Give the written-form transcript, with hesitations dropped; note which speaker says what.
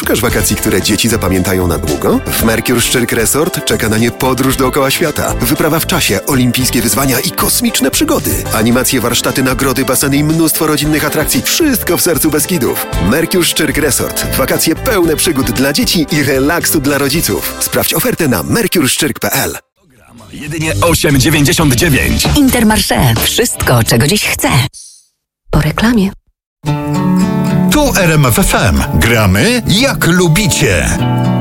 Speaker 1: Szukasz wakacji, które dzieci zapamiętają na długo? W Mercure Szczyrk Resort czeka na nie podróż dookoła świata, wyprawa w czasie, olimpijskie wyzwania i kosmiczne przygody. Animacje, warsztaty, nagrody, baseny i mnóstwo rodzinnych atrakcji. Wszystko w sercu Beskidów. Mercure Szczyrk Resort. Wakacje pełne przygód dla dzieci i relaksu dla rodziców. Sprawdź ofertę na mercureszczyrk.pl.
Speaker 2: Jedynie 8,99.
Speaker 3: Intermarché. Wszystko, czego dziś chcę. Po reklamie.
Speaker 4: Tu RMF FM. Gramy jak lubicie.